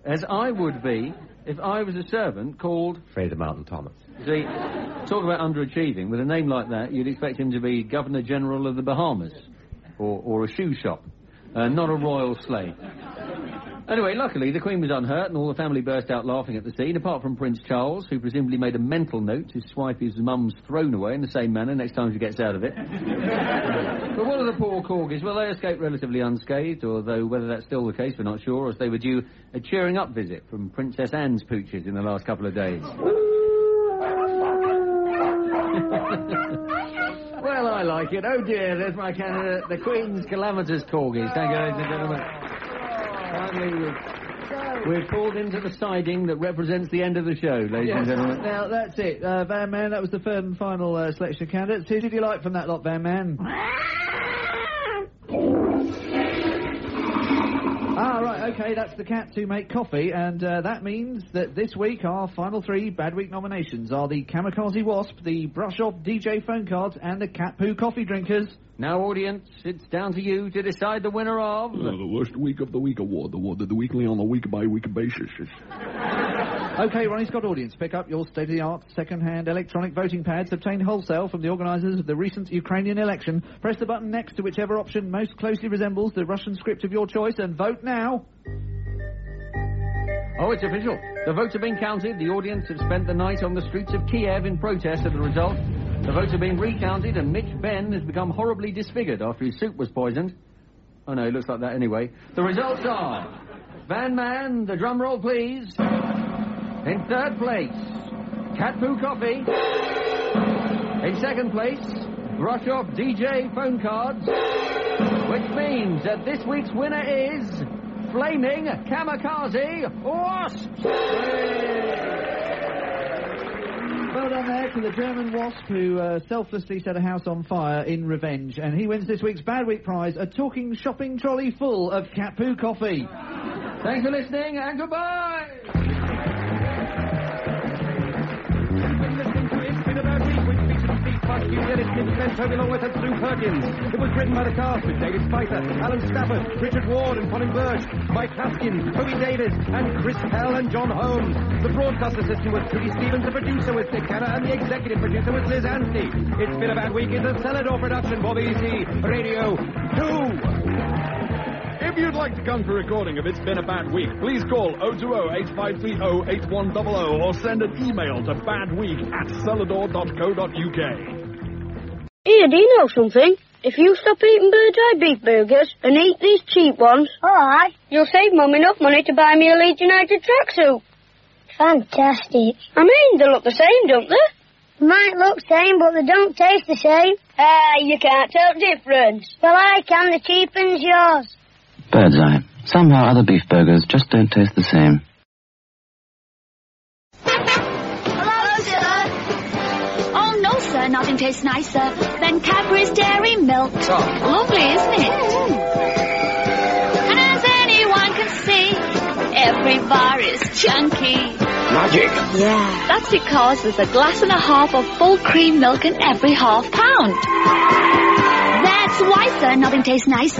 as I would be if I was a servant called... Fraser Mountain Thomas. See, talk about underachieving. With a name like that, you'd expect him to be Governor-General of the Bahamas. Or a shoe shop. Not a royal slave. Anyway, luckily, the Queen was unhurt and all the family burst out laughing at the scene, apart from Prince Charles, who presumably made a mental note to swipe his mum's throne away in the same manner next time she gets out of it. But what of the poor corgis? Well, they escaped relatively unscathed, although whether that's still the case, we're not sure, as they were due a cheering-up visit from Princess Anne's pooches in the last couple of days. Well, I like it. Oh, dear, there's my candidate, the Queen's calamitous corgis. Thank you, ladies and gentlemen. Finally, we've pulled into the siding that represents the end of the show, ladies and gentlemen. Now, that's it. Van Man, that was the third and final selection of candidates. Who did you like from that lot, Van Man? Right, OK, that's the cat to make coffee, and that means that this week our final three Bad Week nominations are the Kamikaze Wasp, the Brush-Off DJ Phone Cards, and the Cat Poo Coffee Drinkers. Now, audience, it's down to you to decide the winner of... the Worst Week of the Week award, awarded the weekly on a week-by-week basis. OK, Ronnie Scott audience, pick up your state-of-the-art second-hand electronic voting pads obtained wholesale from the organisers of the recent Ukrainian election. Press the button next to whichever option most closely resembles the Russian script of your choice and vote now. Oh, it's official. The votes have been counted. The audience have spent the night on the streets of Kiev in protest of the result. The votes are being recounted, and Mitch Benn has become horribly disfigured after his soup was poisoned. Oh, no, it looks like that anyway. The results are... Van Man, the drum roll, please. In third place, Cat Poo Coffee. In second place, Brush-Off DJ Phone Cards. Which means that this week's winner is... Flaming Kamikaze Wasps! Well done there to the German wasp who selflessly set a house on fire in revenge. And he wins this week's Bad Week prize, a talking shopping trolley full of Cat Poo Coffee. Thanks for listening, and goodbye! Along with Sue Perkins. It was written by the cast with David Spicer, Alan Stafford, Richard Ward and Colin Birch, Mike Haskins, Toby Davis and Chris Pell and John Holmes. The broadcast assistant was Trudy Stevens, the producer was Dick Canner and the executive producer was Liz Anstey. It's Been a Bad Week is a Celador production for BBC Radio 2. If you'd like to come to a recording of It's Been a Bad Week, please call 020-8530-8100 or send an email to badweek@celador.co.uk. Here, do you know something? If you stop eating Bird's Eye beef burgers and eat these cheap ones, alright, you'll save Mum enough money to buy me a Leeds United tracksuit. Fantastic. I mean, they look the same, don't they? They might look same, but they don't taste the same. You can't tell difference. Well, I can. The cheapen's yours. Bird's Eye. Somehow other beef burgers just don't taste the same. Sir, nothing tastes nicer than Cadbury's Dairy Milk. Lovely, isn't it? And as anyone can see, every bar is chunky. Magic. Yeah. That's because there's a glass and a half of full cream milk in every half pound. That's why, sir, nothing tastes nicer